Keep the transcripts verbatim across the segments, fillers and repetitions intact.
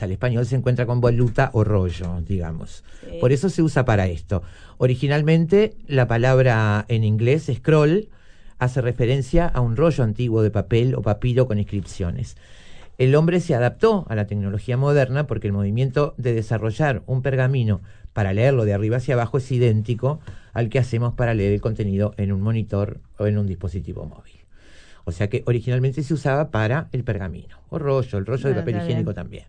al español se encuentra con voluta o rollo, digamos. Sí. Por eso se usa para esto. Originalmente, la palabra en inglés, scroll, hace referencia a un rollo antiguo de papel o papiro con inscripciones. El hombre se adaptó a la tecnología moderna porque el movimiento de desarrollar un pergamino para leerlo de arriba hacia abajo es idéntico al que hacemos para leer el contenido en un monitor o en un dispositivo móvil. O sea que originalmente se usaba para el pergamino, o rollo, el rollo ah, de papel higiénico bien. También.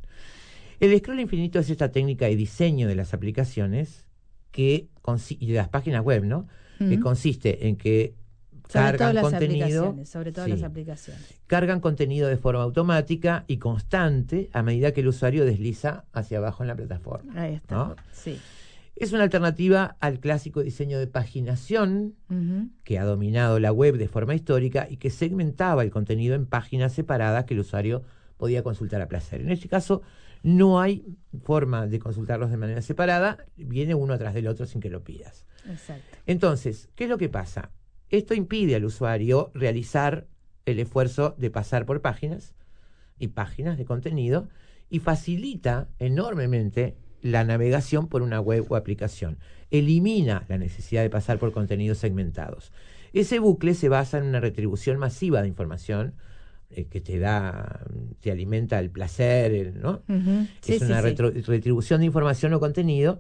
El scroll infinito es esta técnica de diseño de las aplicaciones que y de las páginas web, ¿no? Mm. Que consiste en que sobre cargan todo contenido, sobre todas sí, las aplicaciones. Cargan contenido de forma automática y constante a medida que el usuario desliza hacia abajo en la plataforma. Ahí está, ¿no? sí. Es una alternativa al clásico diseño de paginación uh-huh. que ha dominado la web de forma histórica y que segmentaba el contenido en páginas separadas que el usuario podía consultar a placer. En este caso, no hay forma de consultarlos de manera separada, viene uno atrás del otro sin que lo pidas. Exacto. Entonces, ¿qué es lo que pasa? Esto impide al usuario realizar el esfuerzo de pasar por páginas y páginas de contenido y facilita enormemente la navegación por una web o aplicación. Elimina la necesidad de pasar por contenidos segmentados. Ese bucle se basa en una retribución masiva de información eh, que te da, te alimenta el placer, el, ¿no? Uh-huh. Sí, es una sí, retro, sí. retribución de información o contenido,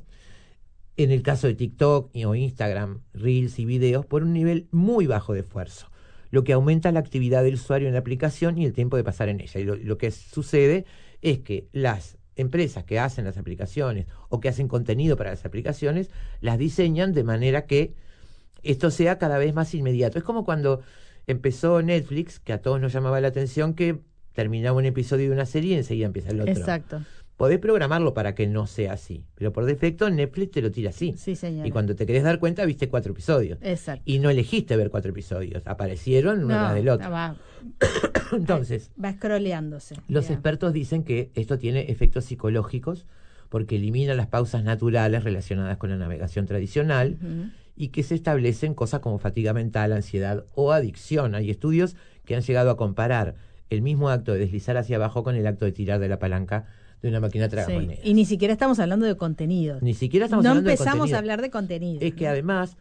en el caso de TikTok o Instagram, Reels y videos, por un nivel muy bajo de esfuerzo, lo que aumenta la actividad del usuario en la aplicación y el tiempo de pasar en ella. Y lo, lo que sucede es que las empresas que hacen las aplicaciones o que hacen contenido para las aplicaciones las diseñan de manera que esto sea cada vez más inmediato. Es como cuando empezó Netflix, que a todos nos llamaba la atención que terminaba un episodio de una serie y enseguida empieza el otro. Exacto. Podés programarlo para que no sea así, pero por defecto Netflix te lo tira así. Sí, señora. Y cuando te querés dar cuenta, viste cuatro episodios. Exacto. Y no elegiste ver cuatro episodios, aparecieron uno no, tras del otro. Va, Entonces, va scrolleándose. Los yeah. expertos dicen que esto tiene efectos psicológicos porque elimina las pausas naturales relacionadas con la navegación tradicional uh-huh. y que se establecen cosas como fatiga mental, ansiedad o adicción. Hay estudios que han llegado a comparar el mismo acto de deslizar hacia abajo con el acto de tirar de la palanca de una máquina tragamonedas. Sí. Y ni siquiera estamos hablando de contenidos. Ni siquiera estamos no hablando de empezamos contenido. a hablar de contenidos. Es ¿no? que además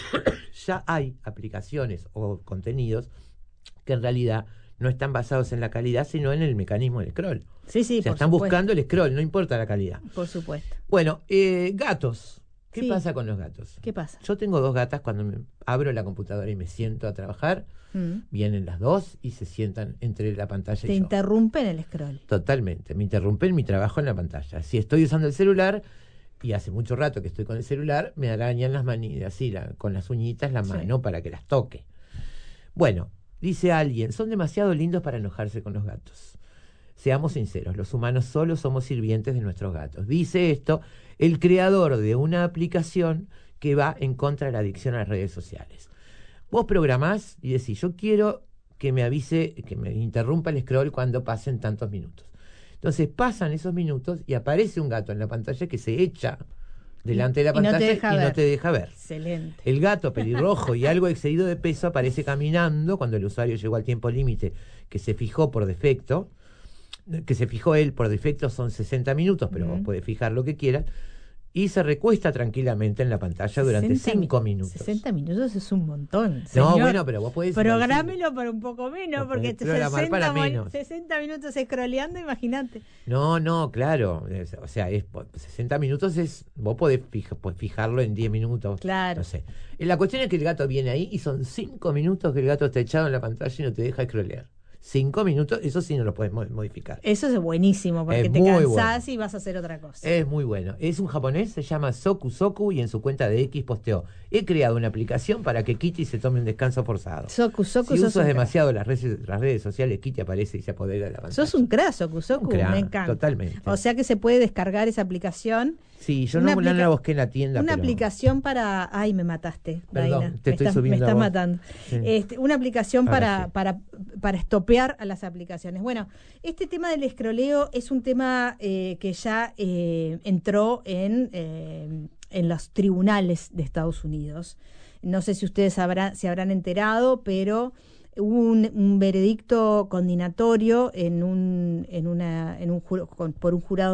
ya hay aplicaciones o contenidos que en realidad no están basados en la calidad, sino en el mecanismo del scroll. Sí, sí, o sea, por están supuesto. buscando el scroll, no importa la calidad. Por supuesto. Bueno, eh, gatos. ¿Qué sí. pasa con los gatos? ¿Qué pasa? Yo tengo dos gatas. Cuando me abro la computadora y me siento a trabajar, mm. vienen las dos y se sientan entre la pantalla Te y yo. Te interrumpen el scroll. Totalmente, me interrumpen mi trabajo en la pantalla. Si estoy usando el celular, y hace mucho rato que estoy con el celular, me arañan las manillas, así, la, con las uñitas la mano sí. para que las toque. Bueno, dice alguien, son demasiado lindos para enojarse con los gatos. Seamos sinceros, los humanos solo somos sirvientes de nuestros gatos. Dice esto el creador de una aplicación que va en contra de la adicción a las redes sociales. Vos programás y decís, yo quiero que me avise, que me interrumpa el scroll cuando pasen tantos minutos. Entonces pasan esos minutos y aparece un gato en la pantalla que se echa delante de la y pantalla no te deja y ver. no te deja ver. Excelente. El gato pelirrojo y algo excedido de peso aparece caminando cuando el usuario llegó al tiempo límite que se fijó por defecto, que se fijó él por defecto son sesenta minutos, pero uh-huh. vos podés fijar lo que quieras, y se recuesta tranquilamente en la pantalla durante cinco minutos. sesenta minutos es un montón, señor. No, bueno, pero vos podés... Prográmelo para un poco menos, no, porque sesenta, para menos. sesenta minutos scrolleando, imagínate. No, no, claro. Es, o sea, es, sesenta minutos es... Vos podés fija, pues, fijarlo en diez minutos. Claro. No sé. La cuestión es que el gato viene ahí y son cinco minutos que el gato está echado en la pantalla y no te deja scrollear. Cinco minutos, eso sí no lo puedes modificar. Eso es buenísimo, porque es te cansás bueno. y vas a hacer otra cosa. Es muy bueno. Es un japonés, se llama Soku Soku y en su cuenta de X posteó: he creado una aplicación para que Kitty se tome un descanso forzado. Soku Soku. Si usas demasiado las redes, las redes sociales, Kitty aparece y se apodera de la pantalla. Sos un crack, Soku Soku, me encanta. Totalmente. O sea que se puede descargar esa aplicación. Sí, yo no, aplica- no la busqué en la tienda. Una pero... aplicación para... Ay, me mataste, Perdón, Daina. te me estoy estás, subiendo me estás a vos. matando. Sí. Este, una aplicación para, sí. para, para estopear a las aplicaciones. Bueno, este tema del escroleo es un tema eh, que ya eh, entró en, eh, en los tribunales de Estados Unidos. No sé si ustedes habrá, se habrán enterado, pero hubo un, un veredicto condenatorio en un, en una, en un juro, con, por un jurado